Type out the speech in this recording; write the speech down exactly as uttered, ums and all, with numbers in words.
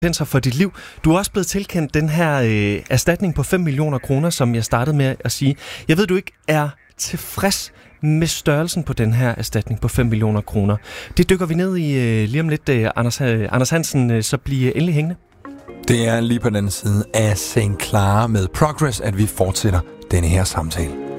konsekvenser for dit liv. Du er også blevet tilkendt den her øh, erstatning på fem millioner kroner, som jeg startede med at sige. Jeg ved, du ikke er tilfreds med størrelsen på den her erstatning på fem millioner kroner. Det dykker vi ned i øh, lige om lidt, øh, Anders, øh, Anders Hansen, øh, så bliver endelig hængende. Det er lige på den anden side af Saint Clara med Progress, at vi fortsætter denne her samtale.